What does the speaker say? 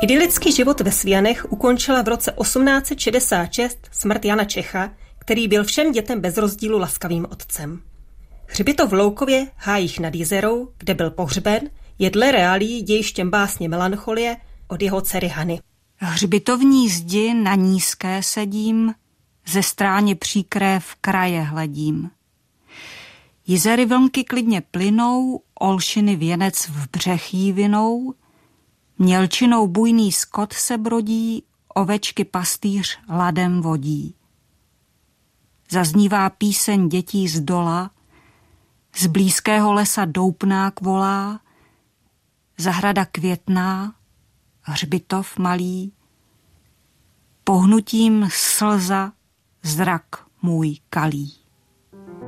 Idylický život ve Svianech ukončila v roce 1866 smrt Jana Čecha, který byl všem dětem bez rozdílu laskavým otcem. Hřbitov v Loukově, Hájích nad Jizerou, kde byl pohřben, je dle reálií dějištěm básně Melancholie od jeho dcery Hany. Hřbitovní zdi na nízké sedím, ze stráně příkré v kraje hledím. Jizery vlnky klidně plynou, olšiny věnec v břeh jí vinou, mělčinou bujný skot se brodí, ovečky pastýř ladem vodí. Zaznívá píseň dětí z dola, z blízkého lesa doupnák volá, zahrada květná, hřbitov malý, pohnutím slza zrak můj kalí.